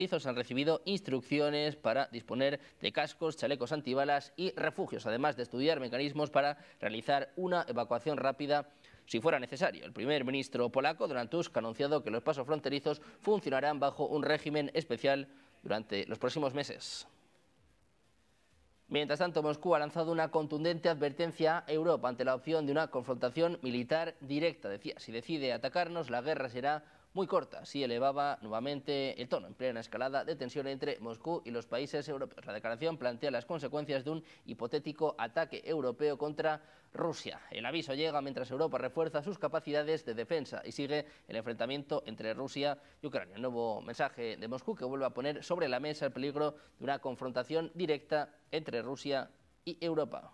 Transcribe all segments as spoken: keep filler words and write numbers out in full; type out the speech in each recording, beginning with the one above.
han recibido instrucciones para disponer de cascos, chalecos antibalas y refugios, además de estudiar mecanismos para realizar una evacuación rápida si fuera necesario. El primer ministro polaco, Donald Tusk, ha anunciado que los pasos fronterizos funcionarán bajo un régimen especial durante los próximos meses. Mientras tanto, Moscú ha lanzado una contundente advertencia a Europa ante la opción de una confrontación militar directa. Decía, si decide atacarnos, la guerra será muy corta. Así elevaba nuevamente el tono en plena escalada de tensión entre Moscú y los países europeos. La declaración plantea las consecuencias de un hipotético ataque europeo contra Rusia. El aviso llega mientras Europa refuerza sus capacidades de defensa y sigue el enfrentamiento entre Rusia y Ucrania. Un nuevo mensaje de Moscú que vuelve a poner sobre la mesa el peligro de una confrontación directa entre Rusia y Europa.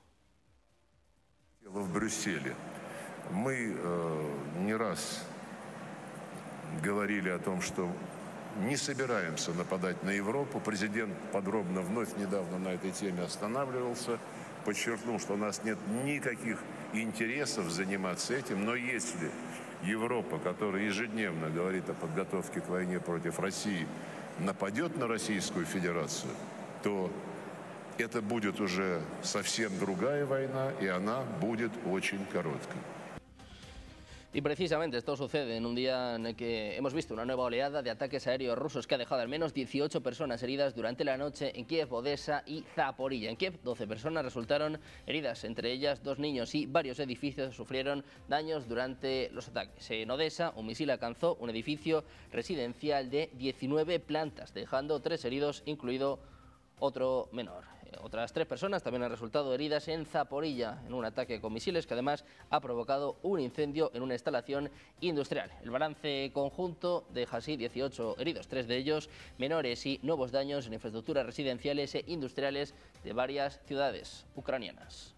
В Брюсселе мы э, не раз говорили о том, что не собираемся нападать на Европу. Президент подробно вновь недавно на этой теме останавливался, подчеркнул, что у нас нет никаких интересов заниматься этим, но если Европа, которая ежедневно говорит о подготовке к войне против России, нападет на Российскую Федерацию, то это будет уже совсем другая война, и она будет очень короткой. Y precisamente esto sucede en un día en el que hemos visto una nueva oleada de ataques aéreos rusos que ha dejado al menos dieciocho personas heridas durante la noche en Kiev, Odessa y Zaporilla. En Kiev, doce personas resultaron heridas, entre ellas dos niños, y varios edificios sufrieron daños durante los ataques. En Odessa, un misil alcanzó un edificio residencial de diecinueve plantas, dejando tres heridos, incluido otro menor. Otras tres personas también han resultado heridas en Zaporilla en un ataque con misiles que además ha provocado un incendio en una instalación industrial. El balance conjunto deja así dieciocho heridos, tres de ellos menores, y nuevos daños en infraestructuras residenciales e industriales de varias ciudades ucranianas.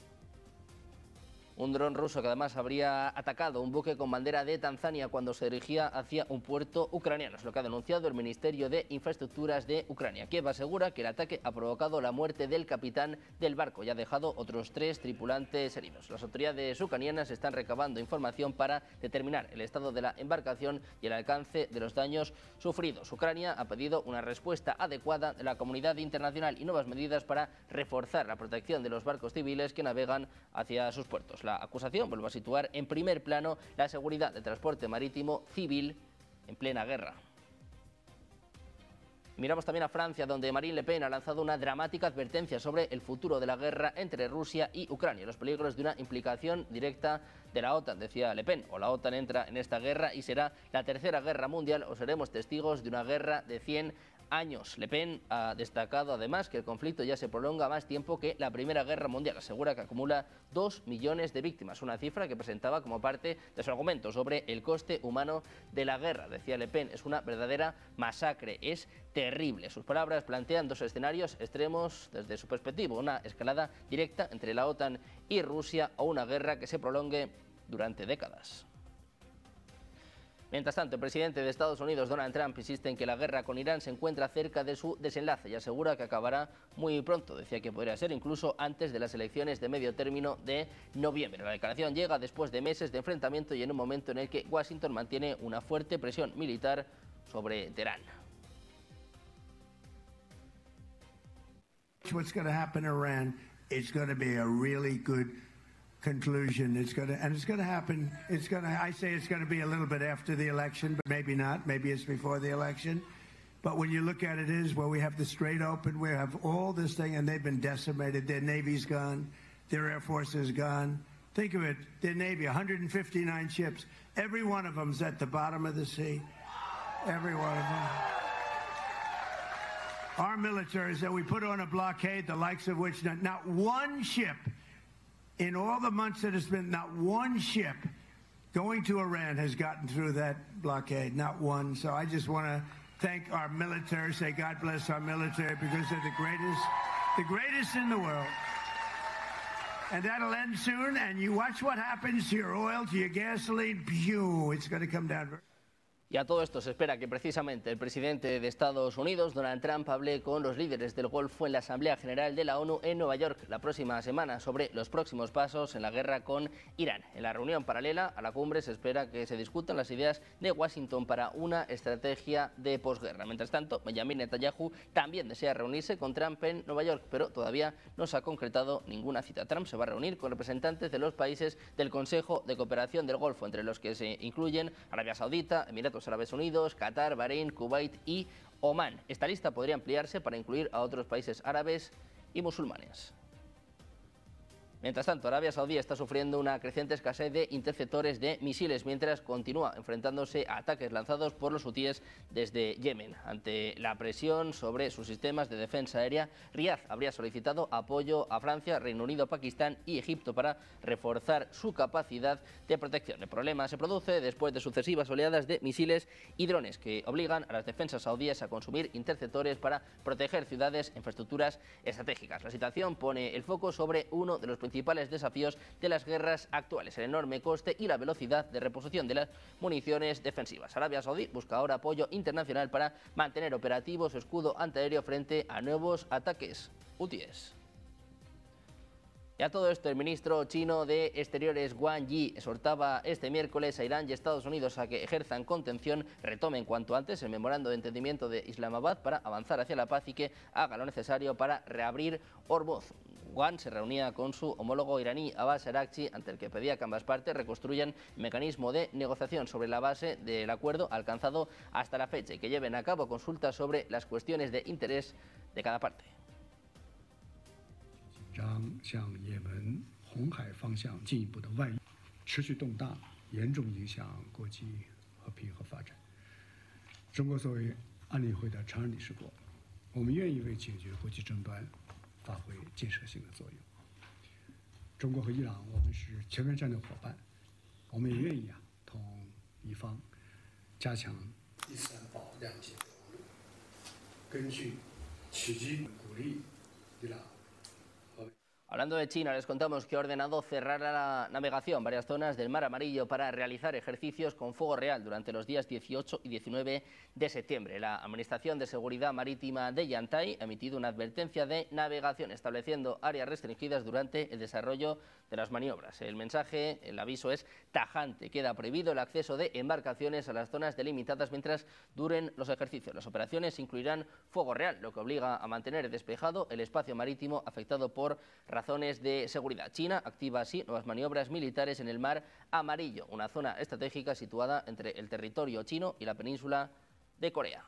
Un dron ruso que además habría atacado un buque con bandera de Tanzania cuando se dirigía hacia un puerto ucraniano. Es lo que ha denunciado el Ministerio de Infraestructuras de Ucrania. Kiev asegura que el ataque ha provocado la muerte del capitán del barco y ha dejado otros tres tripulantes heridos. Las autoridades ucranianas están recabando información para determinar el estado de la embarcación y el alcance de los daños sufridos. Ucrania ha pedido una respuesta adecuada de la comunidad internacional y nuevas medidas para reforzar la protección de los barcos civiles que navegan hacia sus puertos. La acusación vuelve a situar en primer plano la seguridad del transporte marítimo civil en plena guerra. Miramos también a Francia, donde Marine Le Pen ha lanzado una dramática advertencia sobre el futuro de la guerra entre Rusia y Ucrania, los peligros de una implicación directa de la OTAN. Decía Le Pen, o la OTAN entra en esta guerra y será la tercera guerra mundial, o seremos testigos de una guerra de cien años. Le Pen ha destacado además que el conflicto ya se prolonga más tiempo que la Primera Guerra Mundial. Asegura que acumula dos millones de víctimas, una cifra que presentaba como parte de su argumento sobre el coste humano de la guerra. Decía Le Pen, es una verdadera masacre, es terrible. Sus palabras plantean dos escenarios extremos desde su perspectiva: una escalada directa entre la OTAN y Rusia o una guerra que se prolongue durante décadas. Mientras tanto, el presidente de Estados Unidos, Donald Trump, insiste en que la guerra con Irán se encuentra cerca de su desenlace y asegura que acabará muy pronto. Decía que podría ser incluso antes de las elecciones de medio término de noviembre. La declaración llega después de meses de enfrentamiento y en un momento en el que Washington mantiene una fuerte presión militar sobre Teherán. What's going to happen in Iran is going to be a really good conclusion. It's going to, and it's going to happen. It's going to, I say it's going to be a little bit after the election, but maybe not. Maybe it's before the election. But when you look at it is where we have the Strait open, we have all this thing, and they've been decimated. Their Navy's gone. Their Air Force is gone. Think of it. Their Navy, one hundred fifty-nine ships. Every one of them's at the bottom of the sea. Every one of them. Our military said we put on a blockade, the likes of which not, not one ship in all the months that it's been, not one ship going to Iran has gotten through that blockade, not one. So I just want to thank our military, say God bless our military, because they're the greatest, the greatest in the world. And that'll end soon, and you watch what happens to your oil, to your gasoline, pew, it's going to come down. Y a todo esto se espera que precisamente el presidente de Estados Unidos, Donald Trump, hable con los líderes del Golfo en la Asamblea General de la ONU en Nueva York la próxima semana sobre los próximos pasos en la guerra con Irán. En la reunión paralela a la cumbre se espera que se discutan las ideas de Washington para una estrategia de posguerra. Mientras tanto, Benjamin Netanyahu también desea reunirse con Trump en Nueva York, pero todavía no se ha concretado ninguna cita. Trump se va a reunir con representantes de los países del Consejo de Cooperación del Golfo, entre los que se incluyen Arabia Saudita, Emiratos Árabes Unidos, Qatar, Bahrein, Kuwait y Omán. Esta lista podría ampliarse para incluir a otros países árabes y musulmanes. Mientras tanto, Arabia Saudí está sufriendo una creciente escasez de interceptores de misiles, mientras continúa enfrentándose a ataques lanzados por los hutíes desde Yemen. Ante la presión sobre sus sistemas de defensa aérea, Riad habría solicitado apoyo a Francia, Reino Unido, Pakistán y Egipto para reforzar su capacidad de protección. El problema se produce después de sucesivas oleadas de misiles y drones que obligan a las defensas saudíes a consumir interceptores para proteger ciudades e infraestructuras estratégicas. La situación pone el foco sobre uno de los principales principales desafíos de las guerras actuales, el enorme coste y la velocidad de reposición de las municiones defensivas. Arabia Saudí busca ahora apoyo internacional para mantener operativo su escudo antiaéreo frente a nuevos ataques hutíes. Y a todo esto, el ministro chino de Exteriores Wang Yi exhortaba este miércoles a Irán y Estados Unidos a que ejerzan contención, retomen cuanto antes el memorando de entendimiento de Islamabad para avanzar hacia la paz y que haga lo necesario para reabrir Hormuz. Wang se reunía con su homólogo iraní Abbas Araghchi, ante el que pedía que ambas partes reconstruyan el mecanismo de negociación sobre la base del acuerdo alcanzado hasta la fecha y que lleven a cabo consultas sobre las cuestiones de interés de cada parte. 张向也门、红海方向进一步的外溢，持续动荡，严重影响国际和平和发展。中国作为安理会的常任理事国，我们愿意为解决国际争端发挥建设性的作用。中国和伊朗，我们是全面战略伙伴，我们也愿意啊同伊方加强第三保两节投入，根据契机鼓励伊朗。 Hablando de China, les contamos que ha ordenado cerrar la navegación varias zonas del Mar Amarillo para realizar ejercicios con fuego real durante los días dieciocho y diecinueve de septiembre. La Administración de Seguridad Marítima de Yantai ha emitido una advertencia de navegación estableciendo áreas restringidas durante el desarrollo de las maniobras. El mensaje, el aviso es tajante. Queda prohibido el acceso de embarcaciones a las zonas delimitadas mientras duren los ejercicios. Las operaciones incluirán fuego real, lo que obliga a mantener despejado el espacio marítimo afectado por razones de seguridad. China activa así nuevas maniobras militares en el Mar Amarillo, una zona estratégica situada entre el territorio chino y la península de Corea.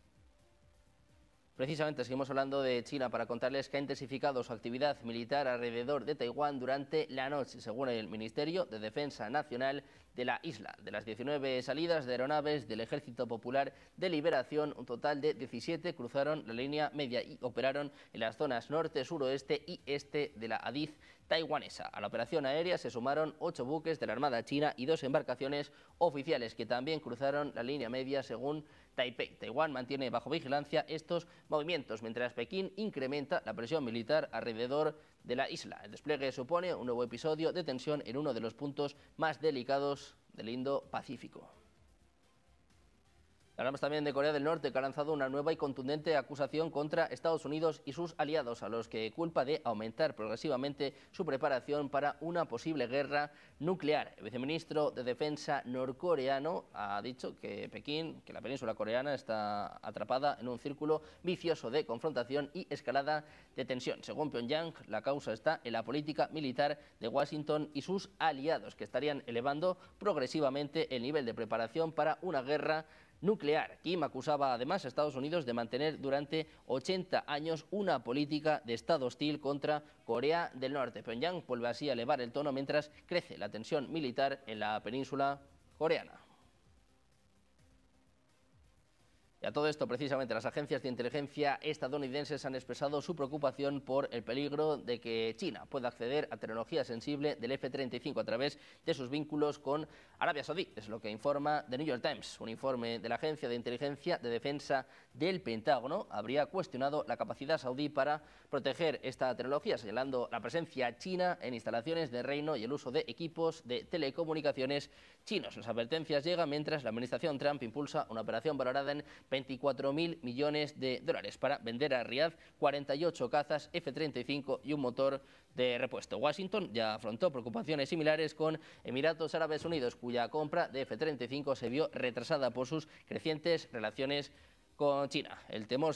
Precisamente seguimos hablando de China para contarles que ha intensificado su actividad militar alrededor de Taiwán durante la noche, según el Ministerio de Defensa Nacional de la isla. De las diecinueve salidas de aeronaves del Ejército Popular de Liberación, un total de diecisiete cruzaron la línea media y operaron en las zonas norte, suroeste y este de la Adif taiwanesa. A la operación aérea se sumaron ocho buques de la Armada China y dos embarcaciones oficiales que también cruzaron la línea media, según Taipei. Taiwán mantiene bajo vigilancia estos movimientos, mientras Pekín incrementa la presión militar alrededor de la isla. El despliegue supone un nuevo episodio de tensión en uno de los puntos más delicados del Indo-Pacífico. Hablamos también de Corea del Norte, que ha lanzado una nueva y contundente acusación contra Estados Unidos y sus aliados, a los que culpa de aumentar progresivamente su preparación para una posible guerra nuclear. El viceministro de Defensa norcoreano ha dicho que Pekín, que la península coreana está atrapada en un círculo vicioso de confrontación y escalada de tensión. Según Pyongyang, la causa está en la política militar de Washington y sus aliados, que estarían elevando progresivamente el nivel de preparación para una guerra nuclear. Kim acusaba además a Estados Unidos de mantener durante ochenta años una política de Estado hostil contra Corea del Norte. Pyongyang vuelve así a elevar el tono mientras crece la tensión militar en la península coreana. Y a todo esto, precisamente, las agencias de inteligencia estadounidenses han expresado su preocupación por el peligro de que China pueda acceder a tecnología sensible del F treinta y cinco a través de sus vínculos con Arabia Saudí. Es lo que informa The New York Times. Un informe de la Agencia de Inteligencia de Defensa del Pentágono habría cuestionado la capacidad saudí para proteger esta tecnología, señalando la presencia china en instalaciones de Reino y el uso de equipos de telecomunicaciones chinos. Las advertencias llegan mientras la administración Trump impulsa una operación valorada en veinticuatro mil millones de dólares para vender a Riad cuarenta y ocho cazas F treinta y cinco y un motor de repuesto. Washington ya afrontó preocupaciones similares con Emiratos Árabes Unidos, cuya compra de F treinta y cinco se vio retrasada por sus crecientes relaciones con China. El temor